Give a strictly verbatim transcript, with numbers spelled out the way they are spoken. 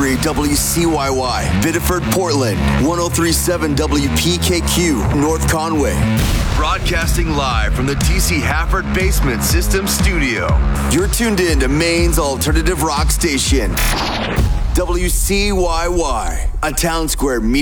three W C Y Y, Biddeford, Portland, one oh three point seven W P K Q, North Conway. Broadcasting live from the T C Hafford Basement System Studio. You're tuned in to Maine's alternative rock station, W C Y Y, a Town Square media.